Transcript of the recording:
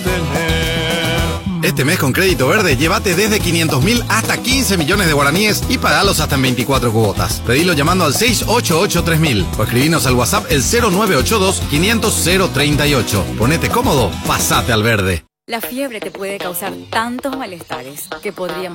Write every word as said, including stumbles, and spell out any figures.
tener. Este mes con Crédito Verde, llévate desde quinientos mil hasta quince millones de guaraníes y pagalos hasta en veinticuatro cuotas. Pedilo llamando al seis ocho ocho tres mil o escribinos al WhatsApp el cero nueve ocho dos quinientos cero treinta y ocho. Ponete cómodo, pasate al verde. La fiebre te puede causar tantos malestares que podrían